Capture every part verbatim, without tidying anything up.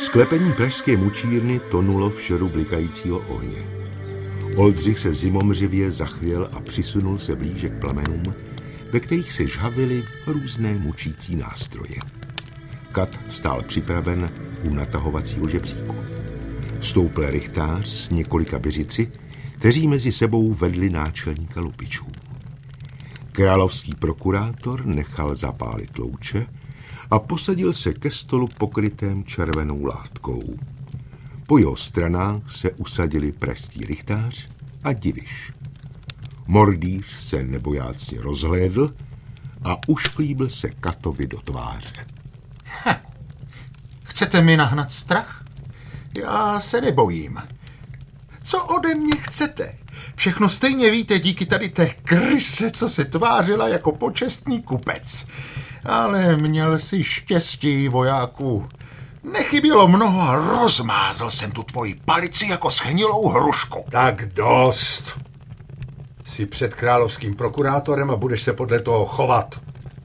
Sklepení pražské mučírny tonulo v šeru blikajícího ohně. Oldřich se zimomřivě zachvěl a přisunul se blíže k plamenům, ve kterých se žhavily různé mučící nástroje. Kat stál připraven u natahovacího žebříku. Vstoupil rychtář s několika běžici, kteří mezi sebou vedli náčelníka lupičů. Královský prokurátor nechal zapálit louče a posadil se ke stolu pokrytém červenou látkou. Po jeho stranách se usadili pražský rychtář a diviš. Mordýř se nebojácně rozhlédl a ušklíbil se Katovi do tváře. Ha, chcete mi nahnat strach? Já se nebojím. Co ode mě chcete? Všechno stejně víte díky tady té kryse, co se tvářila jako počestný kupec. Ale měl si štěstí, vojáků. Nechybělo mnoho a rozmázl jsem tu tvoji palici jako schnilou hrušku. Tak dost. Jsi před královským prokurátorem a budeš se podle toho chovat.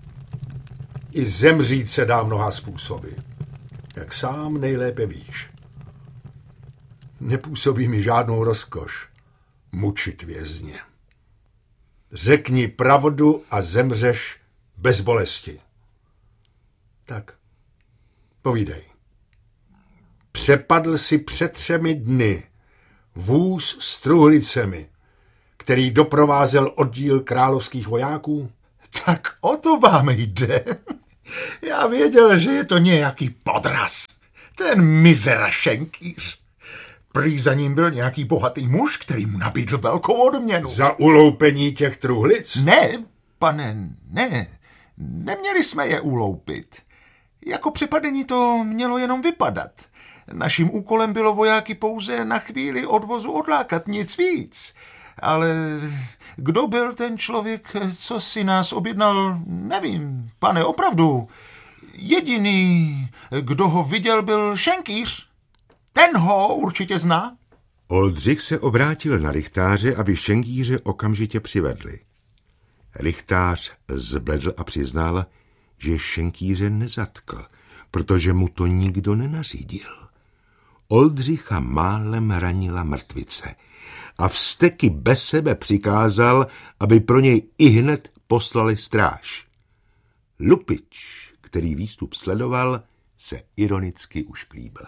I zemřít se dá mnoha způsoby. Jak sám nejlépe víš. Nepůsobí mi žádnou rozkoš mučit vězně. Řekni pravdu a zemřeš bez bolesti. Tak, povídej. Přepadl si před třemi dny vůz s truhlicemi, který doprovázel oddíl královských vojáků? Tak o to vám jde. Já věděl, že je to nějaký podraz. Ten mizera šenkýř. Prý za ním byl nějaký bohatý muž, který mu nabídl velkou odměnu. Za uloupení těch truhlic? Ne, pane, ne. Neměli jsme je uloupit. Jako přepadení to mělo jenom vypadat. Naším úkolem bylo vojáky pouze na chvíli odvozu odlákat, nic víc. Ale kdo byl ten člověk, co si nás objednal, nevím, pane, opravdu. Jediný, kdo ho viděl, byl šenkýř. Ten ho určitě zná. Oldřich se obrátil na rychtáře, aby šenkýře okamžitě přivedli. Rychtář zbledl a přiznal, že šenkýře nezatkl, protože mu to nikdo nenařídil. Oldřicha málem ranila mrtvice a vzteky bez sebe přikázal, aby pro něj ihned poslali stráž. Lupič, který výstup sledoval, se ironicky ušklíbil.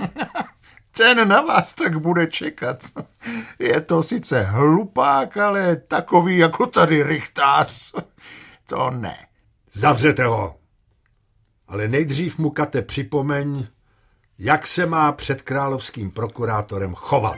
Ten na vás tak bude čekat. Je to sice hlupák, ale takový jako tady rychtář. To ne. Zavřete ho. Ale nejdřív mu, Kate, připomeň, jak se má před královským prokurátorem chovat.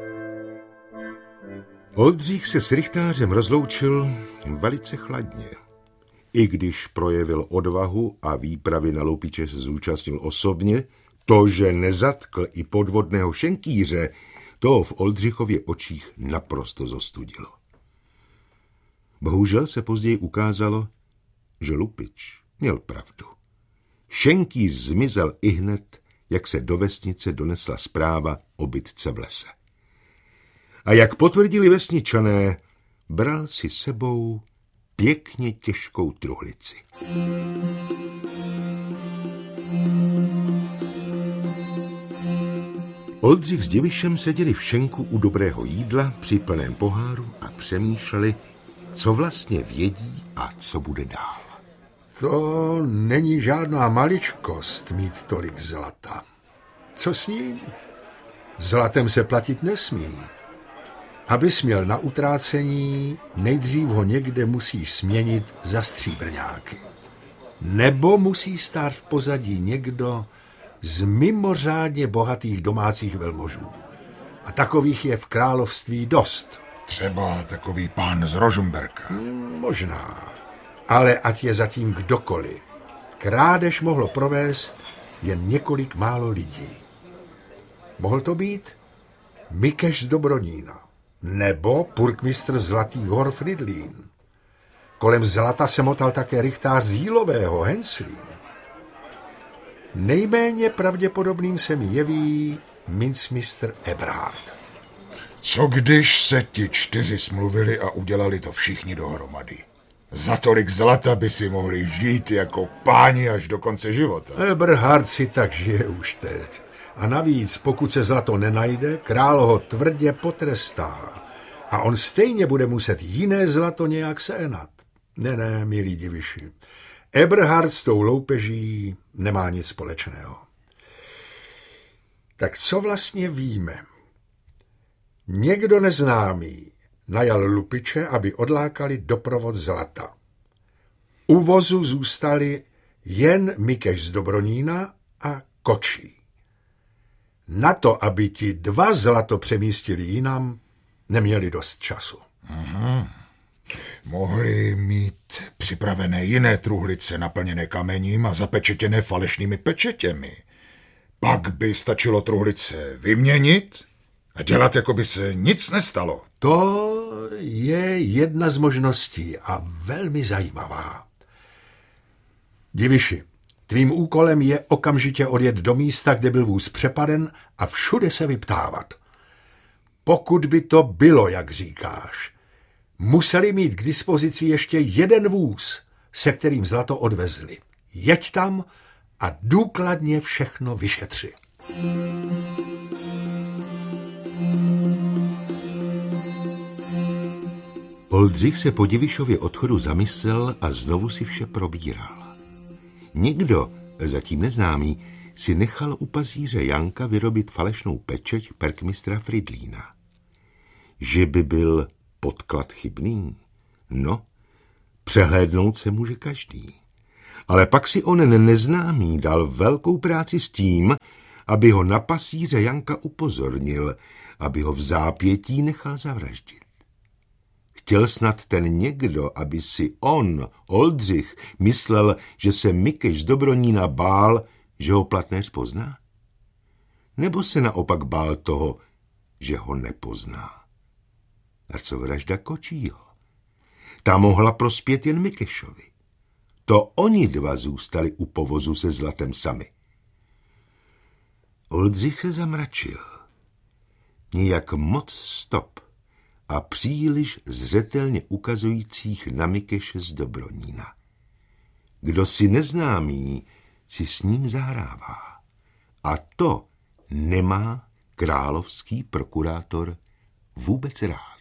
Oldřich se s rychtářem rozloučil velice chladně. I když projevil odvahu a výpravy na loupiče se zúčastnil osobně, to, že nezatkl i podvodného šenkýře, to v Oldřichově očích naprosto zostudilo. Bohužel se později ukázalo, že lupič měl pravdu. Šenkýř zmizel ihned, jak se do vesnice donesla zpráva o bitce v lese. A jak potvrdili vesničané, bral si sebou pěkně těžkou truhlici. Oldřich s Divišem seděli v šenku u dobrého jídla při plném poháru a přemýšleli, co vlastně vědí a co bude dál. To není žádná maličkost mít tolik zlata. Co s ním? Zlatem se platit nesmí. Abys měl na utrácení, nejdřív ho někde musíš směnit za stříbrňáky. Nebo musí stát v pozadí někdo z mimořádně bohatých domácích velmožů. A takových je v království dost. Třeba takový pán z Rožumberka. Hmm, možná. Ale ať je zatím kdokoliv. Krádež mohlo provést jen několik málo lidí. Mohl to být Mikeš z Dobronína nebo purkmistr Zlatých hor Fridlín. Kolem zlata se motal také rychtář z Jílového Henslín. Nejméně pravděpodobným se mi jeví mincmistr Eberhard. Co když se ti čtyři smluvili a udělali to všichni dohromady? Za tolik zlata by si mohli žít jako páni až do konce života. Eberhard si tak žije už teď. A navíc, pokud se zlato nenajde, král ho tvrdě potrestá. A on stejně bude muset jiné zlato nějak sehnat. Ne, ne, milí diviši. Eberhard s tou loupeží nemá nic společného. Tak co vlastně víme? Někdo neznámý najal lupiče, aby odlákali doprovod zlata. U vozu zůstali jen Mikeš z Dobronína a Kočí. Na to, aby ti dva zlato přemístili jinam, neměli dost času. Aha. Mohli mít připravené jiné truhlice naplněné kamením a zapečetěné falešnými pečetěmi. Pak by stačilo truhlice vyměnit a dělat, jako by se nic nestalo. To je jedna z možností a velmi zajímavá. Diviši, tvým úkolem je okamžitě odjet do místa, kde byl vůz přepaden a všude se vyptávat. Pokud by to bylo, jak říkáš, museli mít k dispozici ještě jeden vůz, se kterým zlato odvezli. Jeď tam a důkladně všechno vyšetři. Oldřich se po Divišově odchodu zamyslel a znovu si vše probíral. Někdo, zatím neznámý, si nechal u pazíře Janka vyrobit falešnou pečeť perkmistra Fridlína. Že by byl podklad chybný? No, přehlédnout se může každý. Ale pak si onen neznámý dal velkou práci s tím, aby ho na pasíře Janka upozornil, aby ho v zápětí nechal zavraždit. Chtěl snad ten někdo, aby si on, Oldřich, myslel, že se Mikeš z Dobronína bál, že ho platnéř pozná? Nebo se naopak bál toho, že ho nepozná? A co vražda Kočího? Ta mohla prospět jen Mikešovi. To oni dva zůstali u povozu se zlatem sami. Oldřich se zamračil. Nijak moc stop a příliš zřetelně ukazujících na Mikeše z Dobronína. Kdo si neznámý, si s ním zahrává. A to nemá královský prokurátor vůbec rád.